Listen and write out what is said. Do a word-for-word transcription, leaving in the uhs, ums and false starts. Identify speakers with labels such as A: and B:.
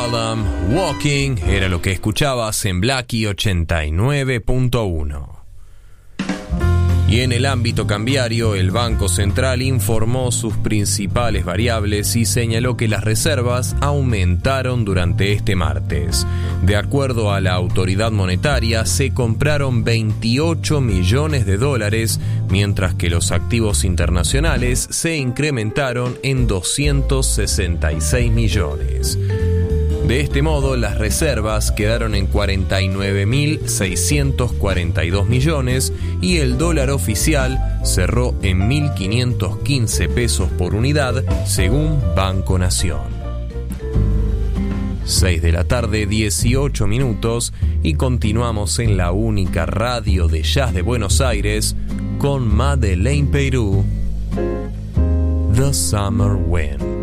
A: Harlem, Walking, era lo que escuchabas en Blackie ochenta y nueve punto uno. Y en el ámbito cambiario, el Banco Central informó sus principales variables y señaló que las reservas aumentaron durante este martes. De acuerdo a la autoridad monetaria, se compraron veintiocho millones de dólares, mientras que los activos internacionales se incrementaron en doscientos sesenta y seis millones. De este modo, las reservas quedaron en cuarenta y nueve mil seiscientos cuarenta y dos millones y el dólar oficial cerró en mil quinientos quince pesos por unidad, según Banco Nación. seis de la tarde, dieciocho minutos, y continuamos en la única radio de jazz de Buenos Aires con Madeleine Peyroux, The Summer Wind.